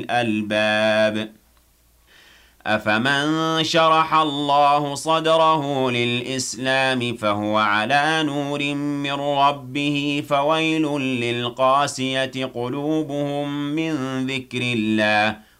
الألباب أفمن شرح الله صدره للإسلام فهو على نور من ربه فويل للقاسية قلوبهم من ذكر الله